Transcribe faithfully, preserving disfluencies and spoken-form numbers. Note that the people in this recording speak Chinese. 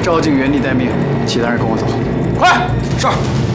赵静原地待命，其他人跟我走。 快！是。